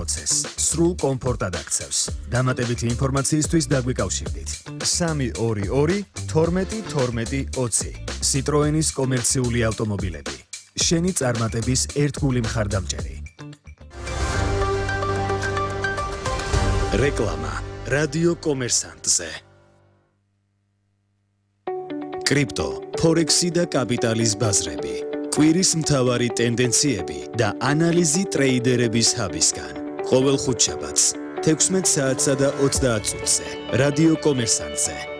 პროცესს, სრულ კომფორტად აქცევს. დამატებითი ინფორმაციისთვის დაგვიკავშირდით. 322 12 12 20. Citroenis კომერციული ავტომობილები. შენი წარმატების ერთგული მხარდამჭერი. რეკლამა რადიო კომერსანტზე. კრიპტო, ფორექსი და კაპიტალის ბაზრები. კვირის მთავარი ტენდენციები და ანალიზი ტრეიდერების ჰაბისგან. ყოველ ხუთშაბათს 16 საათსა და 30 წუთზე. რადიო კომერსანტზე.